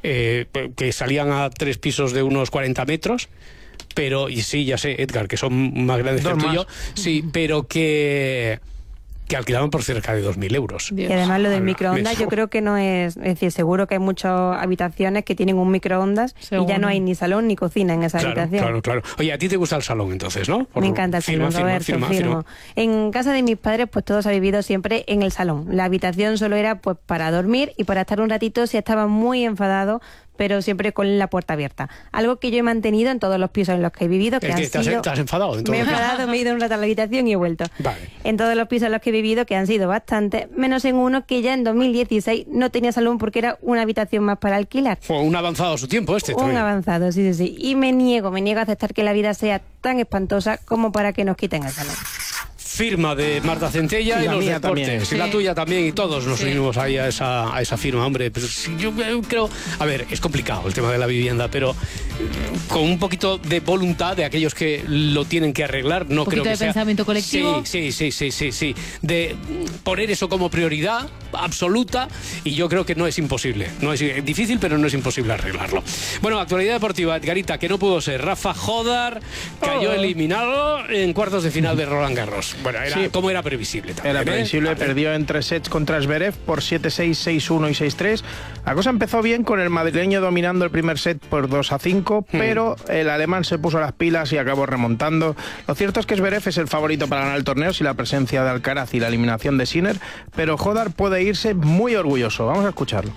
que salían a 3 pisos de unos 40 metros, pero, y sí, ya sé, Edgar, que son más grandes que el tuyo, sí, pero que alquilaban por cerca de 2.000 euros.
Dios. Y además lo del microondas yo creo que no es decir, seguro que hay muchas habitaciones que tienen un microondas y ya no hay ni salón ni cocina en esa habitación.
Claro. Oye, a ti te gusta el salón entonces, ¿no?
Me encanta el salón, Roberto, firmo. En casa de mis padres pues todos ha vivido siempre en el salón. La habitación solo era pues para dormir y para estar un ratito si estaba muy enfadado, pero siempre con la puerta abierta. Algo que yo he mantenido en todos los pisos en los que he vivido. Que
¿Te has enfadado?
Me he enfadado, me he ido un rato a la habitación y he vuelto.
Vale.
En todos los pisos en los que he vivido, que han sido bastantes, menos en uno que ya en 2016 no tenía salón porque era una habitación más para alquilar.
Un avanzado a su tiempo
Un avanzado, sí. Y me niego a aceptar que la vida sea tan espantosa como para que nos quiten el salón.
Firma de Marta Centella y los deportes. Y la tuya también, y todos nos unimos ahí a esa firma, hombre. Pero yo creo, a ver, es complicado el tema de la vivienda, pero con un poquito de voluntad de aquellos que lo tienen que arreglar, no creo que sea...
¿Un poquito de pensamiento colectivo?
Sí. De poner eso como prioridad absoluta, y yo creo que no es imposible. No es difícil, pero no es imposible arreglarlo. Bueno, actualidad deportiva, Edgarita, que no pudo ser. Rafa Jodar cayó eliminado en cuartos de final de Roland Garros. Bueno, como era previsible también.
Era previsible, perdió en 3 sets contra Zverev por 7-6, 6-1 y 6-3. La cosa empezó bien con el madrileño dominando el primer set por 2-5, pero el alemán se puso las pilas y acabó remontando. Lo cierto es que Zverev es el favorito para ganar el torneo sin la presencia de Alcaraz y la eliminación de Sinner, pero Jodar puede irse muy orgulloso. Vamos a escucharlo.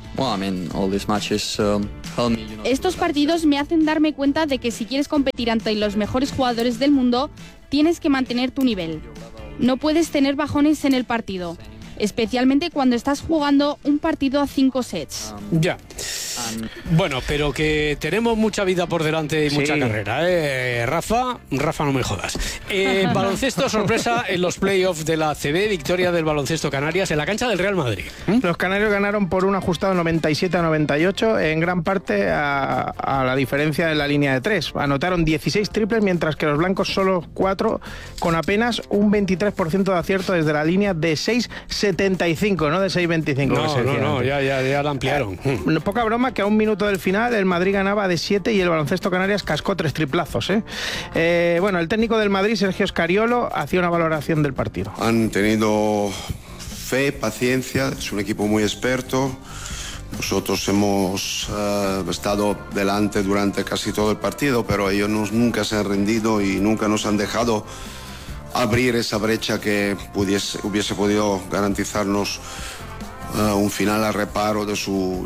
Estos partidos me hacen darme cuenta de que si quieres competir ante los mejores jugadores del mundo, tienes que mantener tu nivel. No puedes tener bajones en el partido, especialmente cuando estás jugando un partido a 5 sets.
Ya. Bueno, pero que tenemos mucha vida por delante y mucha carrera, Rafa, no me jodas. Baloncesto, sorpresa en los playoffs de la ACB, victoria del Baloncesto Canarias en la cancha del Real Madrid.
Los canarios ganaron por un ajustado 97-98, en gran parte a la diferencia de la línea de 3. Anotaron 16 triples, mientras que los blancos solo 4, con apenas un 23% de acierto desde la línea de 6.75, no de 6.25.
No, ya la ampliaron.
Poca broma que a un minuto del final el Madrid ganaba de 7 y el Baloncesto Canarias cascó 3 triplazos. Bueno, el técnico del Madrid, Sergio Scariolo, hacía una valoración del partido.
Han tenido fe, paciencia, es un equipo muy experto. Nosotros hemos estado delante durante casi todo el partido, pero ellos nunca se han rendido y nunca nos han dejado abrir esa brecha que hubiese podido garantizarnos un final a reparo de su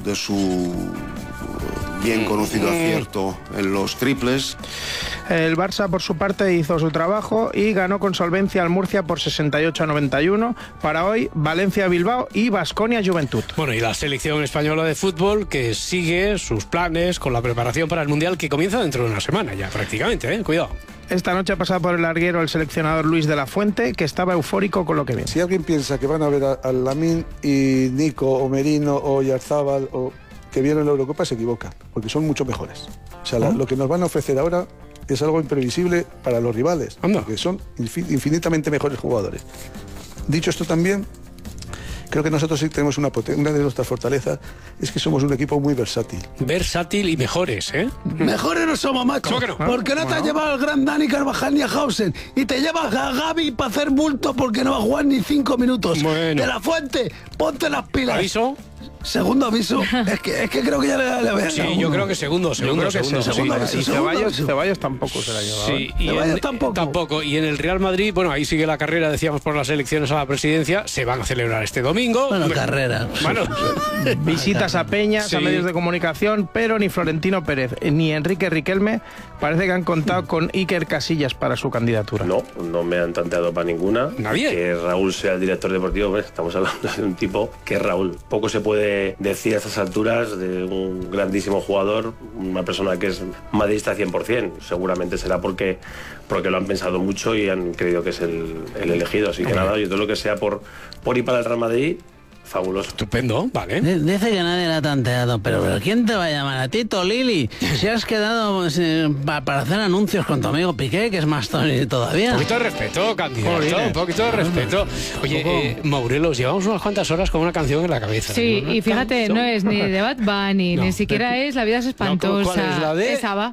bien conocido acierto en los triples.
El Barça, por su parte, hizo su trabajo y ganó con solvencia al Murcia por 68-91. Para hoy, Valencia-Bilbao y Baskonia-Juventud.
Bueno, y la selección española de fútbol que sigue sus planes con la preparación para el Mundial que comienza dentro de una semana ya prácticamente, cuidado.
Esta noche ha pasado por el larguero el seleccionador Luis de la Fuente, que estaba eufórico con lo que viene.
Si alguien piensa que van a ver a Lamine y Nico o Merino o Yarzábal o que vienen en la Eurocopa, se equivoca, porque son mucho mejores. O sea, lo que nos van a ofrecer ahora es algo imprevisible para los rivales, porque son infinitamente mejores jugadores. Dicho esto también, creo que nosotros sí tenemos una de nuestras fortalezas, es que somos un equipo muy versátil.
Versátil y mejores, ¿eh?
Mejores no somos, macho.
¿Cómo que no?
Porque no te has llevado al gran Dani Carvajal ni a Hausen. Y te llevas a Gavi para hacer bulto porque no va a jugar ni 5 minutos.
Bueno.
De la Fuente, ponte las pilas.
¿Aviso?
Segundo aviso. Es que creo que ya le voy a
Sí, yo creo que segundo.
Y Ceballos tampoco se la ha llevado.
Sí, y
Ceballos
tampoco. Y en el Real Madrid, bueno, ahí sigue la carrera, decíamos, por las elecciones a la presidencia. Se van a celebrar este domingo.
Bueno, carrera.
Bueno,
visitas a peñas,
Sí.
a medios de comunicación, pero ni Florentino Pérez ni Enrique Riquelme parece que han contado con Iker Casillas para su candidatura.
No me han tanteado para ninguna.
¿Nadie?
Que Raúl sea el director deportivo, pues, estamos hablando de un tipo que es Raúl. Poco se puede decir a estas alturas de un grandísimo jugador, una persona que es madridista 100%. Seguramente será porque lo han pensado mucho y han creído que es el elegido. Así que nada, yo todo lo que sea por ir para el Real Madrid, fabuloso.
Estupendo, vale.
Dice que nadie la ha tanteado, pero ¿quién te va a llamar a ti, Lili? Si has quedado para hacer anuncios con tu amigo Piqué, que es más Tony todavía.
Un poquito de respeto, candidato, un poquito de respeto. Oye, Maurelos, llevamos unas cuantas horas con una canción en la cabeza.
Sí, y fíjate, no es ni de Bad Bunny, ni siquiera es La vida es espantosa.
¿Cuál es la de?
Es ABBA.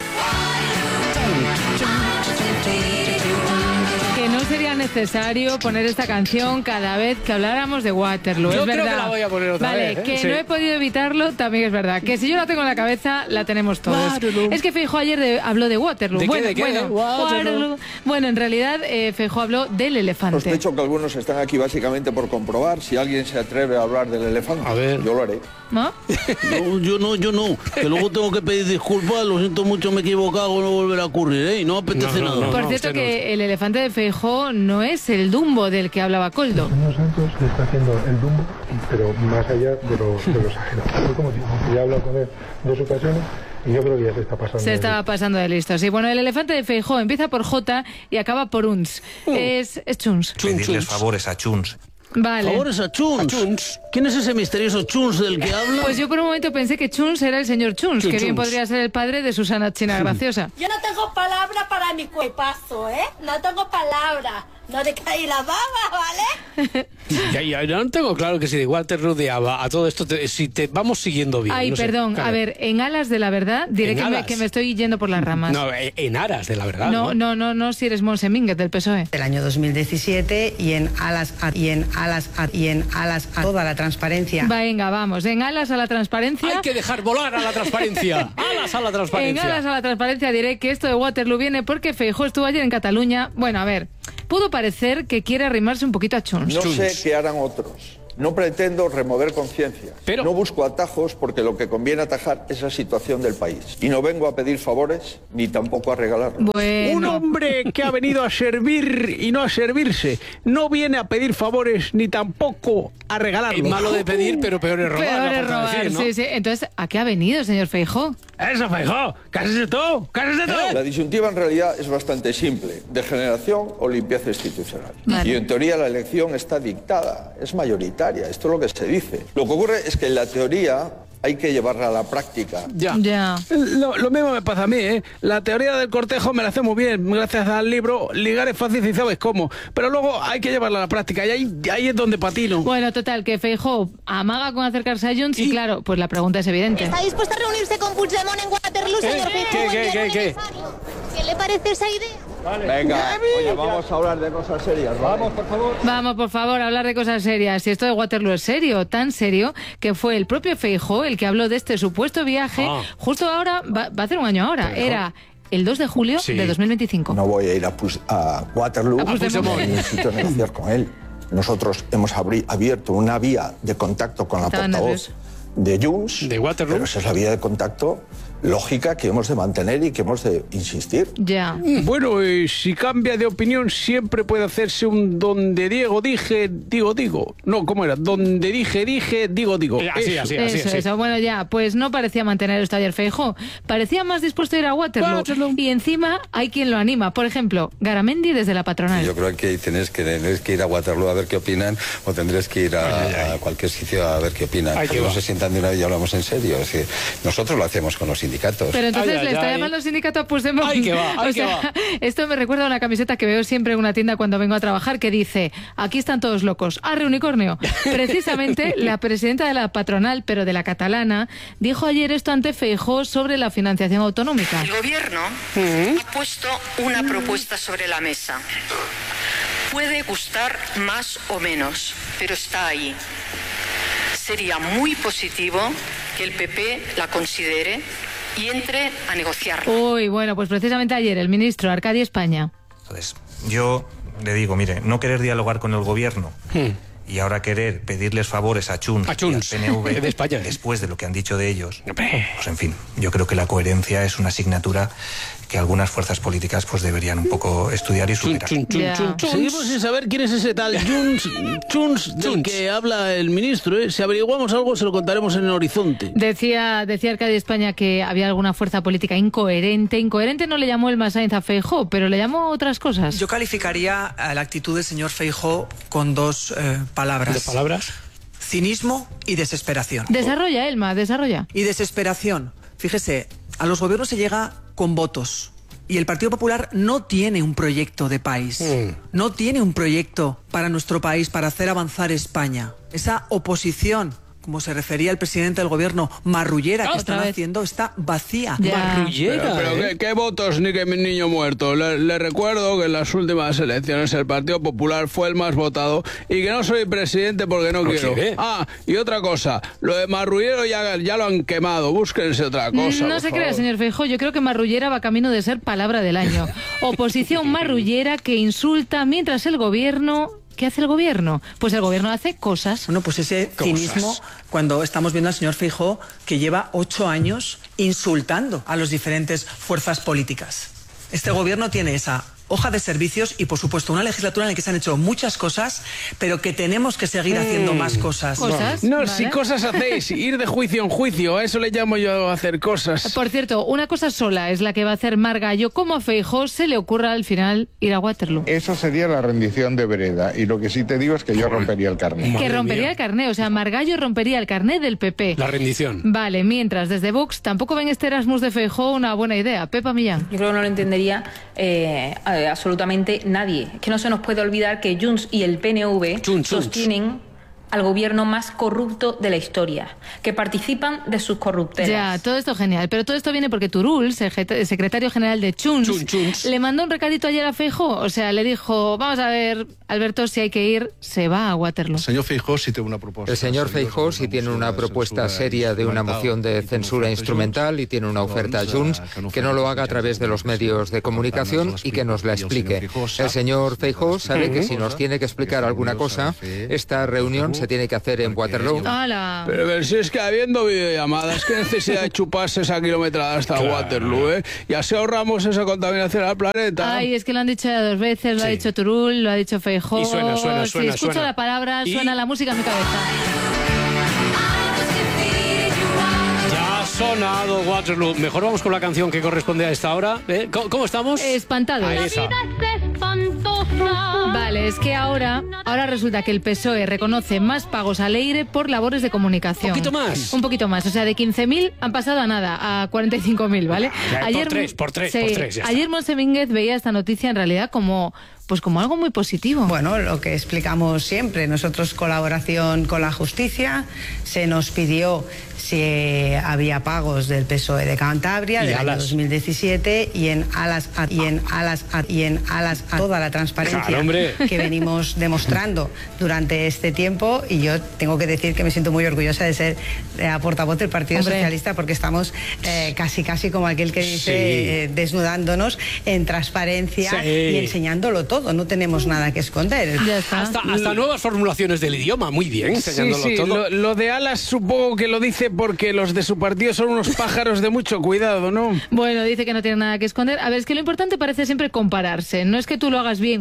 Que no sería necesario poner esta canción cada vez que habláramos de Waterloo,
Yo
es
creo
verdad.
que la voy a poner otra
vale,
vez, ¿eh?
que
Sí.
no he podido evitarlo, también es verdad. Que si yo la tengo en la cabeza, la tenemos todos.
Waterloo.
Es que Feijóo ayer habló de Waterloo.
¿De qué,
bueno,
de qué?
bueno,
Waterloo.
Bueno, en realidad Feijóo habló del elefante.
Sospecho que algunos están aquí básicamente por comprobar si alguien se atreve a hablar del elefante.
A ver.
Yo lo haré.
¿No?
No, yo no. Que luego tengo que pedir disculpas, lo siento mucho, me he equivocado, no volverá a ocurrir, ¿eh? Y no apetece nada.
Por cierto, que el elefante de Feijóo no es el Dumbo del que hablaba Coldo.
Santos le está haciendo el Dumbo, pero más allá de lo exagerado. Yo, como digo, ya he hablado con él 2 ocasiones y yo creo que ya se está pasando.
Se estaba pasando de listo. Sí, bueno, el elefante de Feijóo empieza por J y acaba por uns. Es Chuns.
Pedirles favores a Chuns.
Vale.
Favores a Chuns. ¿Quién es ese misterioso Chuns del que habla?
Pues yo por un momento pensé que Chuns era el señor Chuns, que bien
Chuns.
podría ser el padre de Susana China Graciosa.
Yo no tengo palabra para mi cuerpazo, ¿eh? No tengo palabra. No te caí la baba, ¿vale?
Ya, no tengo claro que si de Waterloo de ABBA a todo esto, si te vamos siguiendo bien.
Ay,
no sé,
perdón,
claro.
a ver, en alas de la verdad diré que me estoy yendo por las ramas.
No, en aras de la verdad.
No, si eres Monse Mínguez del PSOE.
El año 2017 y en alas a toda la transparencia.
Venga, vamos, en alas a la transparencia.
Hay que dejar volar a la transparencia. Alas a la transparencia.
En alas a la transparencia diré que esto de Waterloo viene porque Feijóo estuvo ayer en Cataluña. Bueno, a ver, pudo parecer que quiere arrimarse un poquito a Chuns.
No sé qué harán otros. No pretendo remover conciencia. No busco atajos porque lo que conviene atajar es la situación del país. Y no vengo a pedir favores ni tampoco a regalarlos.
Bueno.
Un hombre que ha venido a servir y no a servirse. No viene a pedir favores ni tampoco a regalarlos.
Es malo de pedir, pero peor es robar.
Peor es robar,
decir, ¿no?
sí. Entonces, ¿a qué ha venido, señor Feijóo?
Eso, Feijóo. Cásese todo.
La disyuntiva en realidad es bastante simple. Degeneración o limpieza institucional.
Vale.
Y en teoría la elección está dictada, es mayoritaria. Esto es lo que se dice. Lo que ocurre es que en la teoría hay que llevarla a la práctica.
Ya.
Lo mismo me pasa a mí, ¿eh? La teoría del cortejo me la hace muy bien, gracias al libro. Ligar es fácil si sabes cómo. Pero luego hay que llevarla a la práctica y ahí es donde patino.
Bueno, total, que Feijóo amaga con acercarse a Junts y claro, pues la pregunta es evidente.
¿Está dispuesto a reunirse con Puigdemont en Waterloo, señor Feijóo?
¿Qué?
¿Qué le parece esa idea?
Venga, oye, vamos a hablar de cosas serias, ¿vale? Vamos, por favor.
Vamos, por favor, a hablar de cosas serias. Si esto de Waterloo es serio, tan serio, que fue el propio Feijóo el que habló de este supuesto viaje. Justo ahora, va a hacer un año ahora. Era el 2 de julio de 2025.
No voy a ir a Waterloo, necesito negociar con él. Nosotros hemos abierto una vía de contacto con la portavoz de Junts,
de Waterloo.
pero esa es la vía de contacto lógica que hemos de mantener y que hemos de insistir.
Ya.
Bueno, si cambia de opinión siempre puede hacerse un donde Diego dije, digo. No, ¿cómo era? Donde dije, digo.
Así.
Eso. Bueno, ya, pues no parecía mantener esto ayer Feijóo. Parecía más dispuesto a ir a Waterloo. Y encima hay quien lo anima. Por ejemplo, Garamendi desde la patronal.
Yo creo que tendréis que ir a Waterloo a ver qué opinan o tendréis que ir a cualquier sitio a ver qué opinan. Que no se sientan de una vez y hablamos en serio. Es que nosotros lo hacemos con los sindicatos. sindicatos.
Pero entonces le está llamando sindicato a Puigdemont.
Ay, que va, ay, que va.
Esto me recuerda a una camiseta que veo siempre en una tienda cuando vengo a trabajar que dice: aquí están todos locos, arre unicornio. Precisamente la presidenta de la patronal, pero de la catalana, dijo ayer esto ante Feijóo sobre la financiación autonómica.
El gobierno ha puesto una propuesta sobre la mesa. Puede gustar más o menos, pero está ahí. Sería muy positivo que el PP la considere y entre a negociarla.
Uy, bueno, pues precisamente ayer el ministro Arcadi España.
Entonces, yo le digo, mire, no querer dialogar con el gobierno y ahora querer pedirles favores a Junts y al PNV
de España,
después de lo que han dicho de ellos, pues en fin, yo creo que la coherencia es una asignatura que algunas fuerzas políticas pues deberían un poco estudiar y superar.
Seguimos sin saber quién es ese tal Junts del que habla el ministro. Si averiguamos algo se lo contaremos en el horizonte.
Decía Arcadi España que había alguna fuerza política incoherente. Incoherente no le llamó el Sainz a Feijóo, pero le llamó otras cosas.
Yo calificaría a la actitud del señor Feijóo con dos palabras.
¿De palabras?
Cinismo y desesperación.
Desarrolla, Elma, desarrolla.
Y desesperación. Fíjese, a los gobiernos se llega con votos. Y el Partido Popular no tiene un proyecto de país. No tiene un proyecto para nuestro país, para hacer avanzar España. Esa oposición, como se refería el presidente del gobierno, marrullera que están haciendo, está vacía.
Marrullera. Pero ¿qué votos ni que mi niño muerto? Le recuerdo que en las últimas elecciones el Partido Popular fue el más votado y que no soy presidente porque no quiero. Y otra cosa, lo de marrullero ya lo han quemado, búsquense otra cosa.
No se crea, señor Feijóo, yo creo que marrullera va camino de ser palabra del año. Oposición marrullera que insulta mientras el gobierno... ¿Qué hace el gobierno? Pues el gobierno hace cosas.
Bueno, pues ese cinismo cuando estamos viendo al señor Feijóo que lleva 8 años insultando a las diferentes fuerzas políticas. Este gobierno tiene esa hoja de servicios y, por supuesto, una legislatura en la que se han hecho muchas cosas, pero que tenemos que seguir haciendo más cosas.
¿Cosas?
No,
¿vale?
Si cosas hacéis, ir de juicio en juicio, a eso le llamo yo hacer cosas.
Por cierto, una cosa sola es la que va a hacer Mar Gallo. ¿Cómo a Feijóo se le ocurra al final ir a Waterloo?
Eso sería la rendición de vereda, y lo que sí te digo es que yo rompería el carné.
Que rompería el carné, o sea, Mar Gallo rompería el carné del PP.
La rendición.
Vale, mientras desde Vox tampoco ven este Erasmus de Feijóo una buena idea. Pepa Millán.
Yo creo que no lo entendería absolutamente nadie. Es que no se nos puede olvidar que Junts y el PNV sostienen al gobierno más corrupto de la historia, que participan de sus corruptelas.
Ya, todo esto genial, pero todo esto viene porque Turull, secretario general de Junts, le mandó un recadito ayer a Feijóo, o sea, le dijo, vamos a ver, Alberto, si hay que ir, se va a Waterloo.
El señor Feijóo sí tiene una propuesta.
El señor Feijóo sí tiene una propuesta seria de una moción de censura instrumental y tiene una oferta a Junts, que no lo haga a través de los medios de comunicación y que nos la explique. El señor Feijóo sabe que si nos tiene que explicar alguna cosa, esta reunión se tiene que hacer en Waterloo.
¡Hala!
Pero ver si es que habiendo videollamadas, qué necesidad de chuparse esa kilometrada hasta Waterloo, Y así ahorramos esa contaminación al planeta.
Ay, es que lo han dicho ya 2 veces, lo ha dicho Turull, lo ha dicho Feijóo.
Y suena.
Si escucho la palabra, suena la música en mi cabeza.
Ya ha sonado Waterloo. Mejor vamos con la canción que corresponde a esta hora. ¿Cómo estamos?
Espantados.
Ahí está.
Vale, es que ahora resulta que el PSOE reconoce más pagos a Leire por labores de comunicación.
¿Un poquito más?
Un poquito más, o sea, de 15.000 han pasado a nada, a 45.000, ¿vale?
Ya, por tres.
Ayer Montse Mínguez veía esta noticia en realidad como algo muy positivo.
Bueno, lo que explicamos siempre, nosotros colaboración con la justicia, se nos pidió si había pagos del PSOE de Cantabria del año 2017 y en alas a toda la transparencia que venimos demostrando durante este tiempo, y yo tengo que decir que me siento muy orgullosa de ser la portavoz del Partido Socialista, porque estamos casi como aquel que dice desnudándonos en transparencia y enseñándolo todo. No tenemos nada que esconder.
Ya está.
Hasta nuevas formulaciones del idioma, muy bien, enseñándolo todo.
Lo de Alas supongo que lo dice porque los de su partido son unos pájaros de mucho cuidado, ¿no?
Bueno, dice que no tiene nada que esconder. A ver, es que lo importante parece siempre compararse. No es que tú lo hagas bien o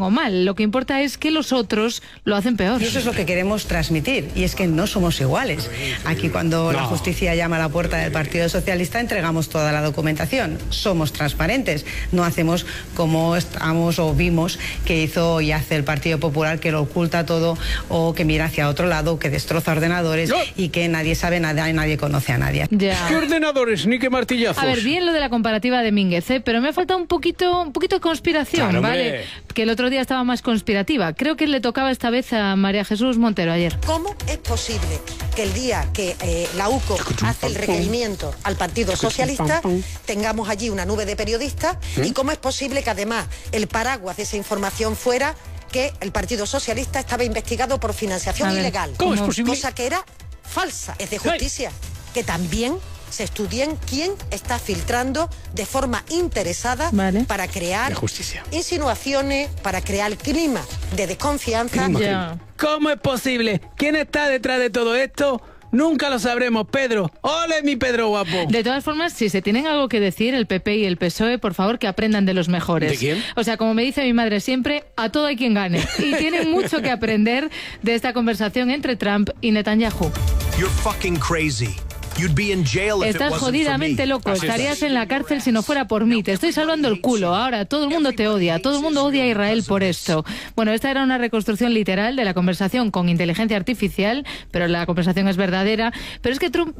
o mal. Lo que importa es que los otros lo hacen peor.
Y eso es lo que queremos transmitir, y es que no somos iguales. Aquí cuando la justicia llama a la puerta del Partido Socialista entregamos toda la documentación. Somos transparentes, no hacemos como estamos o vimos que hizo y hace el Partido Popular, que lo oculta todo o que mira hacia otro lado, que destroza ordenadores y que nadie sabe nada y nadie conoce a nadie.
Ya.
¿Qué ordenadores ni qué martillazos?
A ver, bien lo de la comparativa de Mínguez, pero me ha faltado un poquito de conspiración, claro, ¿vale? Que el otro día estaba más conspirativa. Creo que le tocaba esta vez a María Jesús Montero ayer.
¿Cómo es posible que el día que la UCO hace el requerimiento al Partido Socialista tengamos allí una nube de periodistas? ¿Y cómo es posible que además el paraguas de esa información fuera que el Partido Socialista estaba investigado por financiación ilegal?
¿Cómo es posible?
Cosa que era falsa. Es de justicia que también se estudien quién está filtrando de forma interesada para crear insinuaciones, para crear clima de desconfianza.
¿Cómo es posible? ¿Quién está detrás de todo esto? Nunca lo sabremos, Pedro. ¡Ole, mi Pedro guapo!
De todas formas, si se tienen algo que decir, el PP y el PSOE, por favor, que aprendan de los mejores.
¿De quién?
O sea, como me dice mi madre siempre, a todo hay quien gane. Y tienen mucho que aprender de esta conversación entre Trump y Netanyahu.
You're fucking crazy.
Estás jodidamente loco, estarías en la cárcel si no fuera por mí, te estoy salvando el culo, ahora todo el mundo te odia, todo el mundo odia a Israel por esto. Bueno, esta era una reconstrucción literal de la conversación con inteligencia artificial, pero la conversación es verdadera, pero es que Trump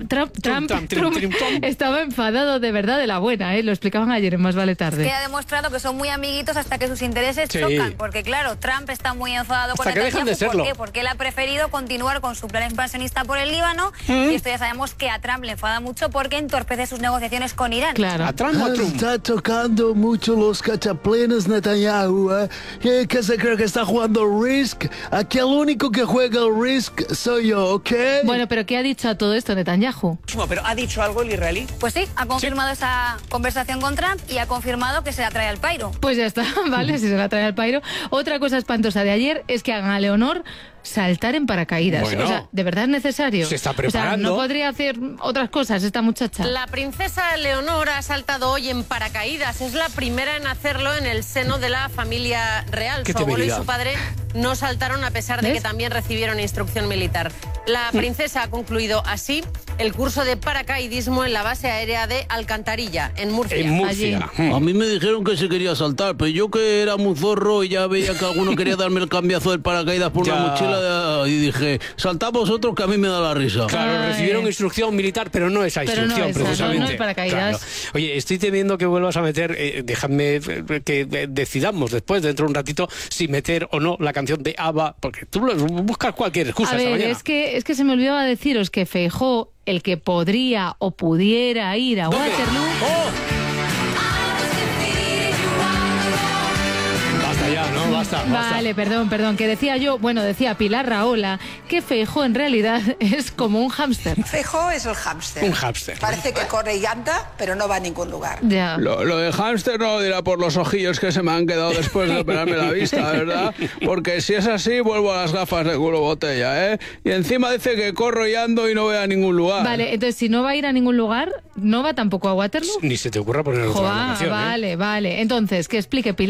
estaba enfadado de verdad de la buena, lo explicaban ayer en Más Vale Tarde.
Queda demostrado que son muy amiguitos hasta que sus intereses chocan, porque claro, Trump está muy enfadado con Netanyahu. ¿Por qué? Porque él ha preferido continuar con su plan expansionista por el Líbano, y esto ya sabemos que a Trump le enfada mucho porque entorpece sus negociaciones con Irán.
Claro.
¿A Trump o a Trump?
Está tocando mucho los cachaplenes Netanyahu, ¿Qué se cree que está jugando Risk? Aquí el único que juega el Risk soy yo, ¿ok?
Bueno, pero ¿qué ha dicho a todo esto Netanyahu?
¿Pero ha dicho algo el israelí? Pues sí, ha confirmado esa conversación con Trump y ha confirmado que se la trae al pairo.
Pues ya está, vale, si se la trae al pairo. Otra cosa espantosa de ayer es que hagan a Leonor saltar en paracaídas.
Bueno,
o sea, ¿de verdad es necesario?
Se está preparando.
O sea, ¿no podría hacer otras cosas esta muchacha?
La princesa Leonor ha saltado hoy en paracaídas. Es la primera en hacerlo en el seno de la familia real. Su abuelo y su padre no saltaron a pesar de que también recibieron instrucción militar. La princesa ha concluido así el curso de paracaidismo en la base aérea de Alcantarilla, en Murcia.
En Murcia.
A mí me dijeron que se quería saltar, pero yo que era muy zorro y ya veía que alguno quería darme el cambiazo del paracaídas por una mochila y dije, saltad vosotros que a mí me da la risa.
Claro, recibieron instrucción militar, pero no esa instrucción,
no
precisamente.
No el paracaídas.
Claro. Oye, estoy temiendo que vuelvas a meter, déjame que decidamos después, dentro de un ratito, si meter o no la canción de ABBA, porque tú buscas cualquier excusa esta mañana.
Es que se me olvidaba deciros que Feijóo, el que podría o pudiera ir a Waterloo...
Basta.
Vale, perdón, que decía Pilar Rahola que Feijóo en realidad es como un hámster.
Feijóo es el hámster.
Un hámster.
Parece que corre y anda, pero no va a ningún lugar.
Ya.
Lo de hámster no lo dirá por los ojillos que se me han quedado después de operarme la vista, ¿verdad? Porque si es así, vuelvo a las gafas de culo botella, Y encima dice que corro y ando y no voy a ningún lugar.
Vale, entonces si no va a ir a ningún lugar, ¿no va tampoco a Waterloo?
Ni se te ocurra poner otra canción.
Vale. Entonces, que explique Pilar